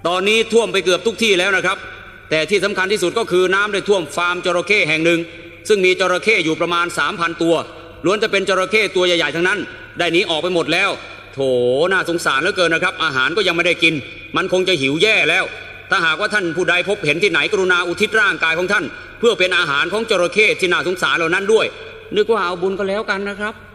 ตอนนี้ท่วมไปเกือบทุกที่แล้วนะครับแต่ที่สำคัญที่สุดก็คือน้ำได้ท่วมฟาร์มจระเข้แห่งหนึ่งซึ่งมีจระเข้อยู่ประมาณ 3,000 ตัวล้วนจะเป็นจระเข้ตัวใหญ่ๆทั้งนั้นได้หนีออกไปหมดแล้วโถน่าสงสารเหลือเกินนะครับอาหารก็ยังไม่ได้กินมันคงจะหิวแย่แล้วถ้าหากว่าท่านผู้ใดพบเห็นที่ไหนกรุณาอุทิศร่างกายของท่านเพื่อเป็นอาหารของจระเข้ที่น่าสงสารเหล่านั้นด้วยนึกว่าเอาบุญก็แล้วกันนะครับ